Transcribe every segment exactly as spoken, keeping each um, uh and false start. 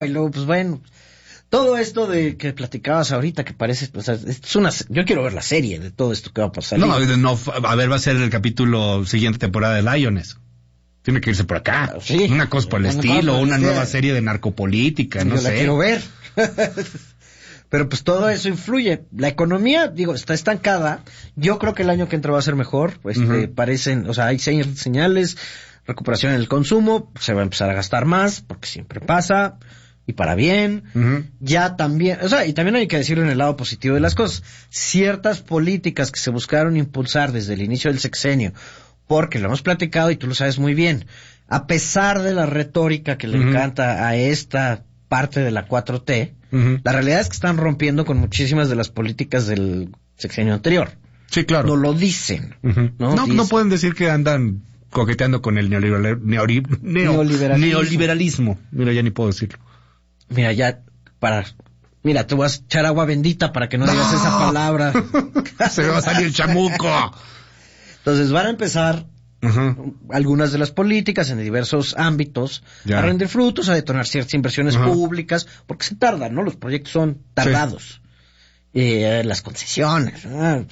y luego, pues bueno, todo esto de que platicabas ahorita, que parece, pues, es una, yo quiero ver la serie de todo esto que va a pasar. No, no, a ver, va a ser el capítulo siguiente temporada de Lioness. Tiene que irse por acá. Sí, una cosa por el una estilo, cosa, una sí, nueva serie de narcopolítica, no yo sé. la quiero ver. Pero pues todo eso influye. La economía, digo, está estancada. Yo creo que el año que entra va a ser mejor. Pues uh-huh. eh, parecen, o sea, hay señales, recuperación en el consumo, se va a empezar a gastar más, porque siempre pasa, y para bien. Uh-huh. Ya también, o sea, y también hay que decirlo en el lado positivo de las cosas. Ciertas políticas que se buscaron impulsar desde el inicio del sexenio, porque lo hemos platicado y tú lo sabes muy bien, a pesar de la retórica que le uh-huh. encanta a esta parte de la cuatro T, uh-huh. la realidad es que están rompiendo con muchísimas de las políticas del sexenio anterior. Sí, claro. No lo dicen. Uh-huh. ¿no? No, no pueden decir que andan coqueteando con el neoliberal, neori, neo, neoliberalismo. neoliberalismo. Mira, ya ni puedo decirlo. Mira, ya, para... Mira, te voy a echar agua bendita para que no, no. digas esa palabra. Se me va a salir el chamuco. Entonces van a empezar uh-huh. algunas de las políticas en diversos ámbitos ya. a rendir frutos, a detonar ciertas inversiones uh-huh. públicas, porque se tardan, ¿no? Los proyectos son tardados. Sí. Eh, las concesiones. ¿no?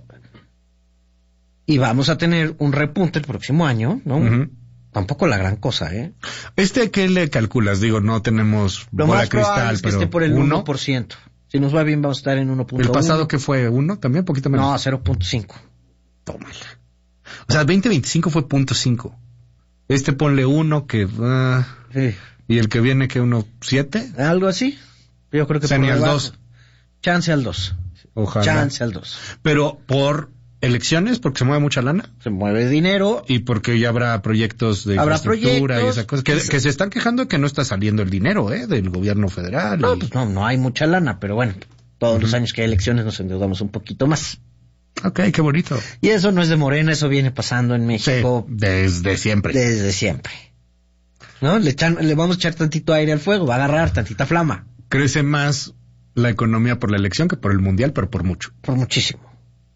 Y vamos a tener un repunte el próximo año, ¿no? Uh-huh. Tampoco la gran cosa, ¿eh? ¿Este qué le calculas? Digo, no tenemos Lo bola más cristal, es que pero esté por el ¿uno? uno por ciento. Si nos va bien, vamos a estar en uno punto uno. ¿El pasado qué fue? ¿uno? ¿También? ¿Poquito menos? No, cero punto cinco. Tómala. O sea, veinte veinticinco fue punto cinco. Este ponle uno que... Uh, sí. ¿Y el que viene que uno siete? Algo así. Yo creo que... O sea, ni al dos. Chance al dos. Ojalá. Chance al dos. Pero por elecciones, porque se mueve mucha lana. Se mueve dinero. Y porque ya habrá proyectos de habrá infraestructura proyectos, y esas cosas. Que, que se están quejando de que no está saliendo el dinero, ¿eh? Del gobierno federal. No, y... pues no, no hay mucha lana, pero bueno, todos uh-huh. los años que hay elecciones nos endeudamos un poquito más. Ok, qué bonito. Y eso no es de Morena, eso viene pasando en México. Sí, desde siempre. Desde siempre. ¿No? Le, echan, le vamos a echar tantito aire al fuego, va a agarrar tantita flama. Crece más la economía por la elección que por el mundial, pero por mucho. Por muchísimo.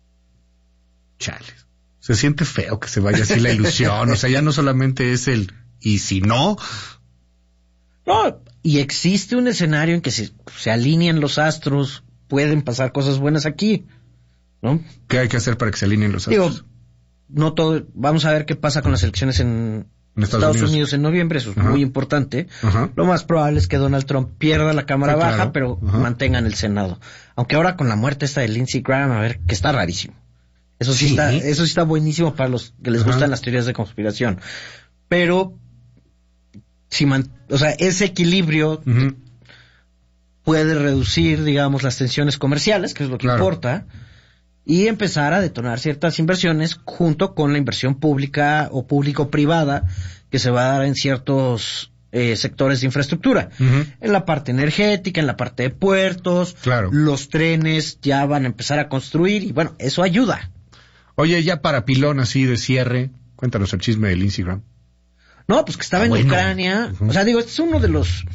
Chales. Se siente feo que se vaya así la ilusión. O sea, ya no solamente es el ¿y si no? No, y existe un escenario en que se, se alinean los astros, pueden pasar cosas buenas aquí, ¿no? ¿Qué hay que hacer para que se alineen los astros? Digo, no todo, vamos a ver qué pasa con las elecciones en, en Estados, Estados Unidos. Unidos en noviembre, eso es uh-huh. muy importante. Uh-huh. Lo más probable es que Donald Trump pierda la Cámara sí, Baja, claro. pero uh-huh. mantengan el Senado. Aunque ahora con la muerte esta de Lindsey Graham, a ver, que está rarísimo. Eso sí, sí está, eso sí está buenísimo para los que les uh-huh. gustan las teorías de conspiración. Pero, si man, o sea, ese equilibrio uh-huh. puede reducir, digamos, las tensiones comerciales, que es lo que claro. importa, y empezar a detonar ciertas inversiones junto con la inversión pública o público-privada que se va a dar en ciertos eh, sectores de infraestructura. Uh-huh. En la parte energética, en la parte de puertos, claro. los trenes ya van a empezar a construir y bueno, eso ayuda. Oye, ya para pilón así de cierre, cuéntanos el chisme del Instagram. No, pues que estaba ah, en bueno. Ucrania. Uh-huh. O sea, digo, este es uno de los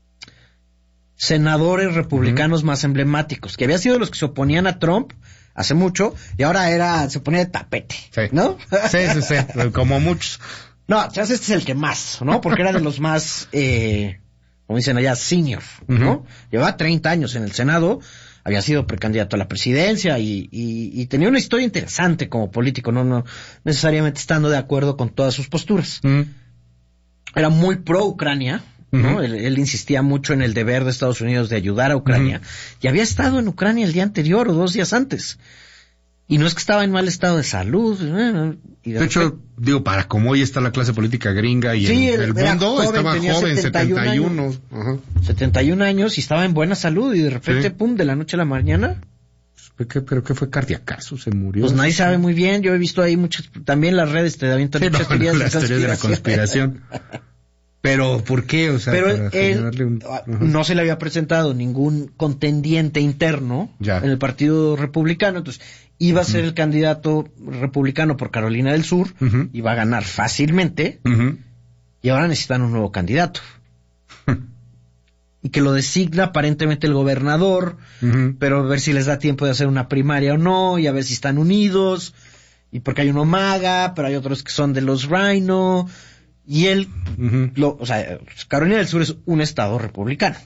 senadores republicanos uh-huh. más emblemáticos, que había sido los que se oponían a Trump hace mucho, y ahora era, se ponía de tapete, sí. ¿no? Sí, sí, sí, como muchos. No, o sea, este es el que más, ¿no? Porque era de los más, eh, como dicen allá, senior, ¿no? Uh-huh. Llevaba treinta años en el Senado, había sido precandidato a la presidencia y, y, y tenía una historia interesante como político, no, no necesariamente estando de acuerdo con todas sus posturas. Uh-huh. Era muy pro Ucrania, ¿no? Uh-huh. Él, él insistía mucho en el deber de Estados Unidos de ayudar a Ucrania, uh-huh. y había estado en Ucrania el día anterior o dos días antes. Y no es que estaba en mal estado de salud. Bueno, y de, de hecho, repente, digo, para como hoy está la clase política gringa y sí, el, el mundo, joven, estaba joven, setenta y uno. Años, uh-huh. setenta y un años y estaba en buena salud y de repente, sí. pum, de la noche a la mañana. ¿Qué, ¿Pero qué fue cardiacazo? ¿Se murió? Pues nadie sabe muy bien. Yo he visto ahí muchas, también las redes te avientan sí, muchas no, teorías, no, de las teorías de la conspiración. Pero, ¿por qué? O sea, pero para él un... uh-huh. no se le había presentado ningún contendiente interno ya. en el Partido Republicano, entonces iba a ser uh-huh. el candidato republicano por Carolina del Sur, uh-huh. iba a ganar fácilmente, uh-huh. y ahora necesitan un nuevo candidato. Y que lo designa aparentemente el gobernador, uh-huh. pero a ver si les da tiempo de hacer una primaria o no, y a ver si están unidos, y porque hay uno MAGA, pero hay otros que son de los Rhino, Y él, uh-huh. lo, o sea, Carolina del Sur es un estado republicano.